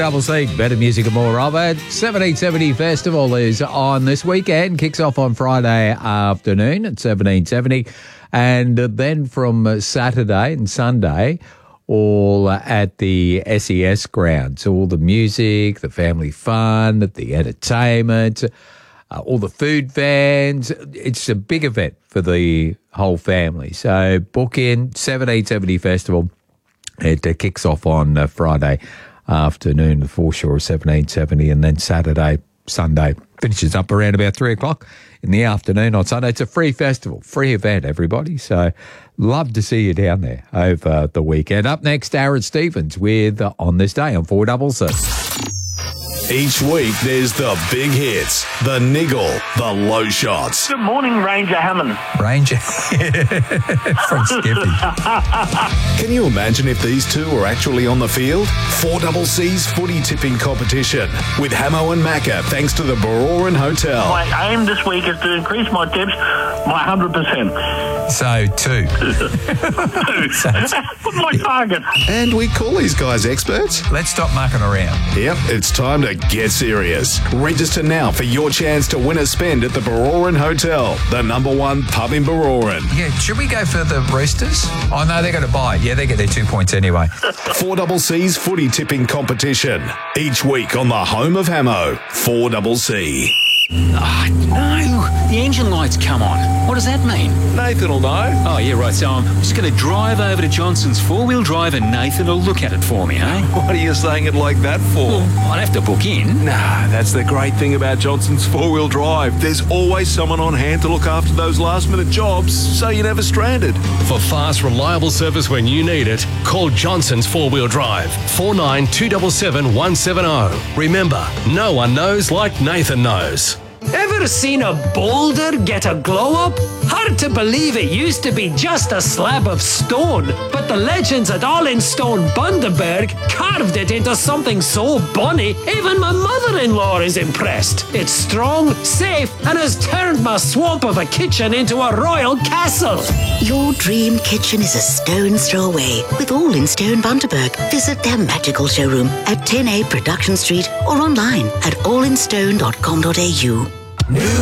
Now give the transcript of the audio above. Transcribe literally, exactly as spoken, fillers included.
Double C, better music and more of it. seventeen seventy Festival is on this weekend. Kicks off on Friday afternoon at seventeen seventy. And then from Saturday and Sunday, all at the S E S grounds. So all the music, the family fun, the entertainment, uh, all the food vans. It's a big event for the whole family. So book in seventeen seventy Festival. It uh, kicks off on uh, Friday afternoon, the foreshore of seventeen seventy, and then Saturday, Sunday finishes up around about three o'clock in the afternoon on Sunday. It's a free festival, free event, everybody. So love to see you down there over the weekend. Up next, Aaron Stevens with uh, On This Day on four double C. Each week, there's the big hits, the niggle, the low shots. Good morning, Ranger Hammond. Ranger from Skippy. Can you imagine if these two were actually on the field? four double C's footy tipping competition with Hamo and Macca, thanks to the Baroran Hotel. My aim this week is to increase my tips by one hundred percent. So, two. so, What's my target? And we call these guys experts. let's stop mucking around. Yep, it's time to get serious. Register now for your chance to win a spend at the Baroran Hotel, the number one pub in Baroran. Yeah, should we go for the Roosters? Oh, no, they're going to buy. Yeah, they get their two points anyway. four double C's footy tipping competition. Each week on the home of Hamo, four double C. Ah, no. The engine light's come on. What does that mean? Nathan will know. Oh, yeah, right. So I'm just going to drive over to Johnson's four-wheel drive and Nathan will look at it for me, eh? What are you saying it like that for? Well, I'd have to book in. Nah, that's the great thing about Johnson's four-wheel drive. There's always someone on hand to look after those last-minute jobs, so you're never stranded. For fast, reliable service when you need it, call Johnson's four-wheel drive, four nine two seven seven one seven zero. Remember, no one knows like Nathan knows. Ever seen a boulder get a glow-up? Hard to believe it used to be just a slab of stone, but the legends at All in Stone Bundaberg carved it into something so bonny, even my mother-in-law is impressed. It's strong, safe, and has turned my swamp of a kitchen into a royal castle. Your dream kitchen is a stone's throw away with All in Stone Bundaberg. Visit their magical showroom at ten A Production Street or online at all in stone dot com dot a u.